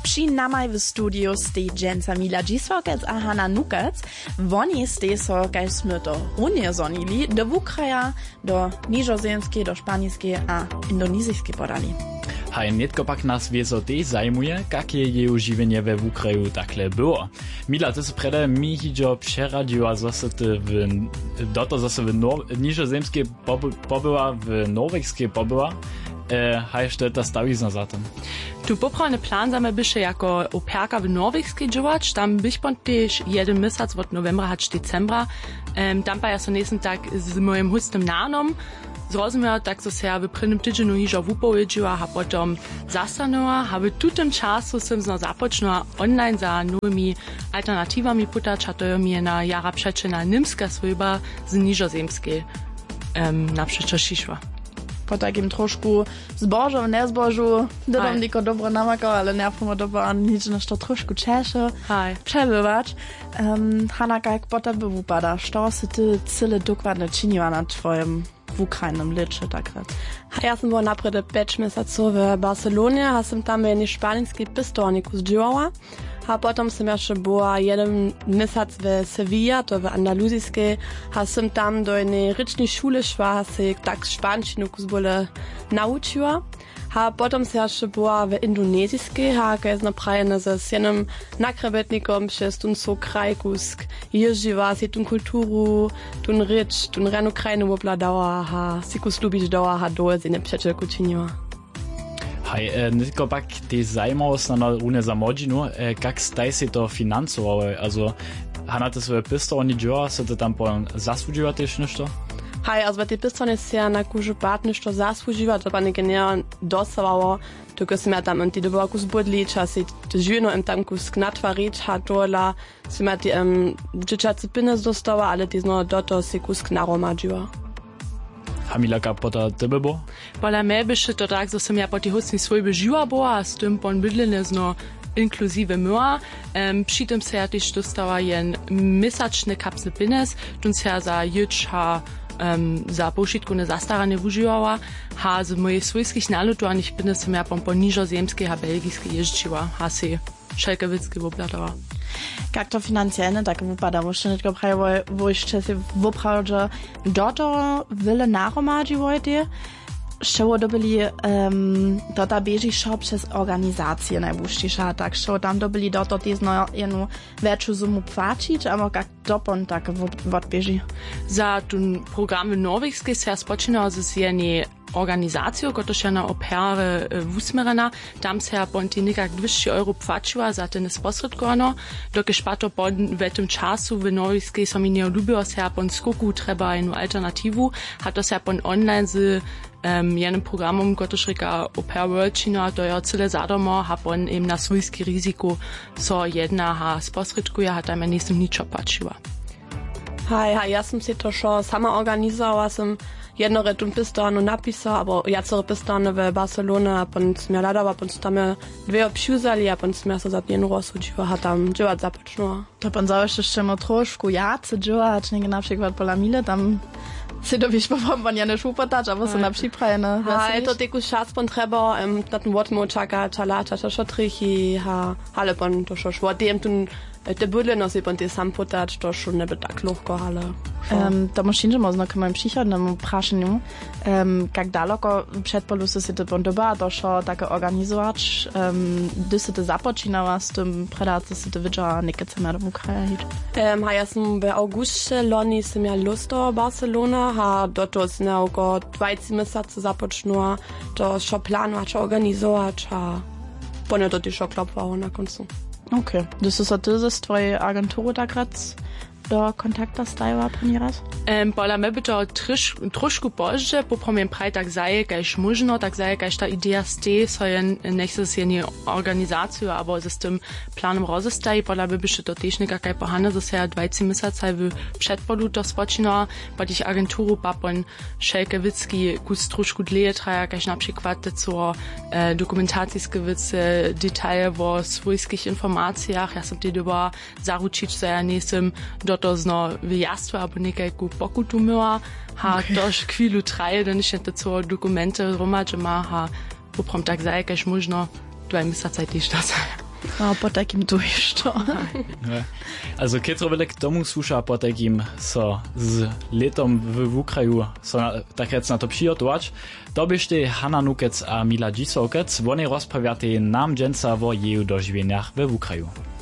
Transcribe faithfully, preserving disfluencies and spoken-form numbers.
Przy namaj w studiu stej dżęca Mila Dziswokec a Hanna Nukac. Woni stej so, kaž sme to runie zonili, do Ukraja, do Nižozemskiej, do Španijskiej a Indonezyjskiej podali. Haj, netko pak nas wieso tej zajmuje, jakie je używienie we Ukraju takle było. Mila, to se prede mi hidzo przeradziła, zase ty w, doto zase w Nor- Niżozemskiej poby, pobyła, w Norwegskiej pobyła. E, haj, što ta stawizna za tym? Tu poprawny plan zame byše jako operka w Norwegskiej działać, tam bych pon też jeden miesiąc od novembra hać decembra. Um, tam pa ja so nesem tak z moim hustym nanom zrozumiał, tak so se w prvnym tydzieniu hižo wupowiedziła, a potom zastanęła, aby tu tym czasu sem zno započnula online za nowymi alternatywami putać, a to je mi na jara przeczena nimska swojba z Niżozemskiej um, na przeczešišła. Po takim trošku zbožu, nezbožu, da bom neko dobro namakal, ale ne bomo dobro nič nešto trošku češe przebywać. Um, Hanna, jak po tebe wypada? Co si ty cyle dokładnie czyniła na twoim w Ukrainym liczy takrat? Ja sam była naprawdę pięć miesięcy w Barcelonie, a sam tam w szpańskiej pistorniku zdziałała. A potom sam jeszcze była jeden miesiąc w Sevilla, to w andaluzijskiej, a sam tam do jednej rycznej szule szła, a się tak szpańszczynu kuzbole nauczyła. A potom sam jeszcze była w indonezyjskiej, a jest naprajena z jednym nakrebetnikom przez ten so kraj kusk jeździła, się tun kulturu, tun rycz, tun ranu krajnu obladała, a sikus lubić dała, a dołe się nie przeczelku czyniła. Hej, e, netko pak te zajmovost na rune za modžinu, e, kak staj se to financovało, also Hanna te svoje pistorni džora, se te tam pol zasłuživa tež nešto? Hej, also te pistorni se na kužu pat nešto zasłuživa, to pa nekaj ne dosavało, tylko se me tam ti dobo kus budlič, a se te žino im tam kus knatvarič, a tola se me ti um, džičaci pines dostava, ale ti zno do to se kus knaromadživa. A Milaka pota tebe bo? Pola me byše to tak, że sam ja po tej hustnej swojby živa była, a z tym pon bydlenie zno inklusive myła. Um, przy tym se ja też dostała jen miesięczny kapsel pines, tun se ja za jüč ha um, za pošitku ne zastarane uživala, ha z mojej svojských nalutovaných pines sam ja pon po nižozemskej a belgijskej jeździła, ha si Šelkevitsky obladała. Jak to finansjalne tak wypada? Muszę nie tylko prawie, bo jeszcze się woprawdzie do to wiele naromadziłojcie, що dobili um, do ta bieżisza przez organizację najbliższa, tak, że tam dobili do to tezno jedną większą sumę płacić, albo jak dopon tak odbieży? Za ten program w norwegskiej się spoczynało z jednej organizacją, która się na opery usmerena, tam się ponti nekak dwieście euro płaciła za ten sposredkovano, dokiż pato pon w tym czasu w norwegskiej so mi nie lubiło się pon skoku trzeba jedną alternatywę, a to się pon online z um, jednym programom, który reka Oper Worldčina, to je cyle zadomo, a pon im na swojski ryzyko so jedna ha sposredkuje, a tam ja nisem ničo płaciła. Hej, hej, ja sam si to šo sama organizowała, sam jedno retun pistornu napisał, albo jacere pistorny w Barcelonie, a pon smia ladała, pon tam dwie obsiuzali, a pon smia so za jedną rozsudziła, a tam działać zapocznuła. To pan założy jeszcze mo troszkę jacy działać, nie na przykład pola mile, tam si dowiesz po nie szupotać, albo so na przyprajene. Hej, to tyku czas pon trzeba, na ten wotmo czaka, czalacza, to szotrychi, ale pon to šo szło, dem tun te bydle no si pon te sam potać, to schon nie by tak lehko, ale... Um, to možno možno k mojim příchodnému prašeniu, um, jak daleko předpolu si to pon doba došlo také organizovat, um, kdy si to započínala s tím predáci si to viděla někde mehr v Ukrajině? Um, ha, ja sam v augustie loni sam ja lusto Barcelona, ha do toho sam ja oko dvajset měsíce započnula, to šo plánovat, čo organizovat, a pone to ty šo klopvalo na koncu. Okay, das ist also das twoje agentury takrat do kontakta stajła pani raz? Um, pola me by to trosz, troszkę poździe, po promiem praj tak zaje, kajż możno, tak zaje, kajż ta idea stej, so je nechce się nie organizacją, albo ze z tym planem rozestaje, pola by byście to też nekakaj pohane, że się dwadzieścia miesięcy w przedpolu to spoczyna, po tych agenturu papon Šelkevitsky kus troszkę dleje traja, kajż na przykład co e, dokumentacijske wice, detalje o swojskich informacjach, ja sam ty doba zaručić, że ja nisem do to zno wyjastwa, albo nekajku pokutu myła, ha okay. Toż chwilu traje, da ništa to co dokumente romadže ma, ha poprom tak zaje, kaž možno dvaj misaca i tiš to zaje. No, po takim tu jeszcze. Also, kiedy k tomu słucha po takim, so z letom w Ukraju, so tak rec na to przygotować, to byście Hanna Nukec a Mila Dzisokec, oni rozprawiate nam dżęca o jeju dożywieniach w Ukraju.